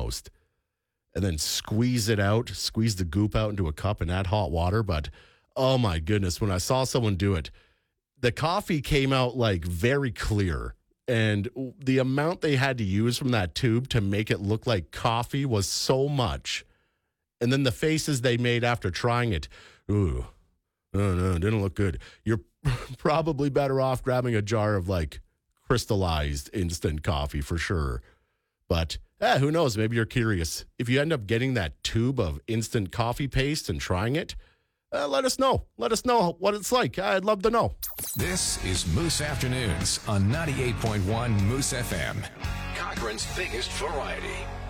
almost, and then squeeze the goop out into a cup and add hot water. But oh my goodness, when I saw someone do it, the coffee came out like very clear. And the amount they had to use from that tube to make it look like coffee was so much. And then the faces they made after trying it, ooh, no, it didn't look good. You're probably better off grabbing a jar of like crystallized instant coffee for sure. But who knows? Maybe you're curious. If you end up getting that tube of instant coffee paste and trying it, let us know. Let us know what it's like. I'd love to know. This is Moose Afternoons on 98.1 Moose FM. Cochrane's biggest variety.